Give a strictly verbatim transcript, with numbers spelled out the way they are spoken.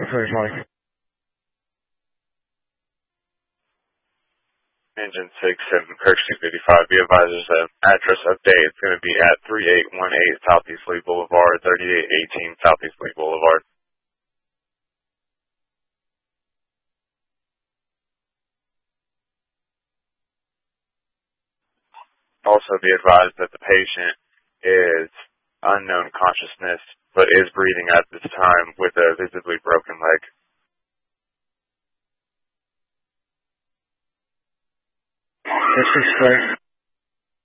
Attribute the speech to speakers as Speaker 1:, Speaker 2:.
Speaker 1: First Mike.
Speaker 2: Engine six seven, Kirk two fifty-five. Be advised there's an address update. It's going to be at thirty-eight eighteen Southeast Lee Boulevard, thirty-eight eighteen Southeast Lee Boulevard. Also be advised that the patient is unknown consciousness, but is breathing at this time with a visibly broken leg.
Speaker 1: This is Frank.